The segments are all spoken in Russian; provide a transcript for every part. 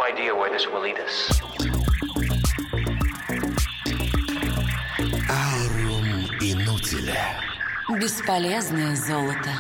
idea where this will lead us. Аурум инутиля. Бесполезное золото.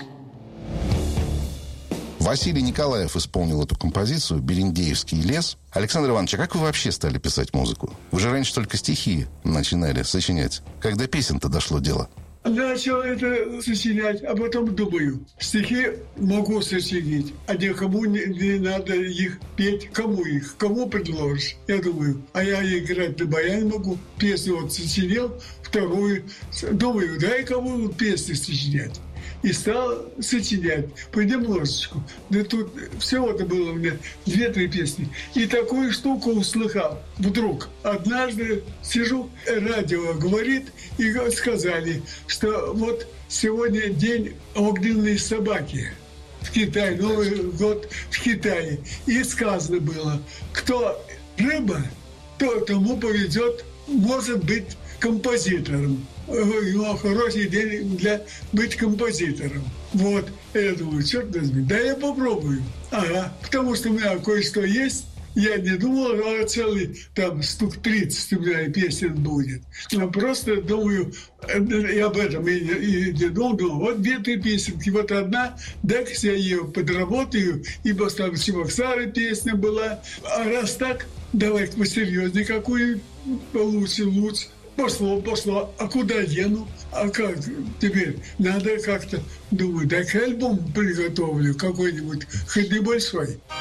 Василий Николаев исполнил эту композицию «Берендеевский лес». Александр Иванович, а как вы вообще стали писать музыку? Вы же раньше только стихи начинали сочинять. Когда песен-то дошло дело? Начал это сочинять, а потом думаю, стихи могу сочинить, а никому не надо их петь. Кому предложишь? Я думаю, а я играть на баяне могу. Песню вот сочинил, вторую. Думаю, дай кому песни сочинять. И стал сочинять понемножечку. Да тут всего-то было у меня 2-3 песни. И такую штуку услыхал. Вдруг однажды сижу, радио говорит, и сказали, что вот сегодня день огненной собаки в Китае, Новый год в Китае. И сказано было, кто рыба, то тому повезет, может быть, композитором. Хороший день для быть композитором. Вот. Я думаю, черт возьми, да я попробую. Ага, потому что у меня кое-что есть. Я не думал, а целый там штук 30 у меня песен будет. Я просто думаю, и об этом и не думал. Вот 2-3 песенки, вот одна, так я ее подработаю, ибо там Чебоксары песня была. А раз так, давай посерьезнее какую лучше. Пошло. А куда дену? А как теперь? Надо как-то, думаю, так альбом приготовлю какой-нибудь, хоть небольшой.